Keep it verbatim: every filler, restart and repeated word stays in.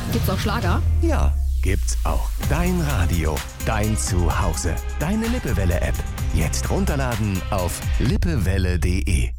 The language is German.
Gibt's auch Schlager? Ja, gibt's auch. Dein Radio, dein Zuhause, deine Lippewelle-App. Jetzt runterladen auf lippewelle punkt de.